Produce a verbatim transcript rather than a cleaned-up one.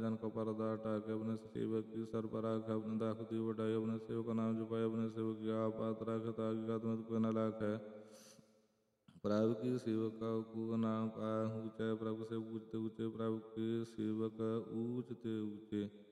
जन का पर्दा हटा के अपने सेवक की सर पर आकर अपने दाखुदी बढ़ाई, अपने सेवक का नाम जपाया, अपने सेवक की आप बात रखे ताकि आत्मत को न लाख है। प्रभु की सेवक को नाम पाया ऊंचा, प्रभु से ऊंचते ऊंचे, प्रभु के सेवक ऊंचते ऊंचे।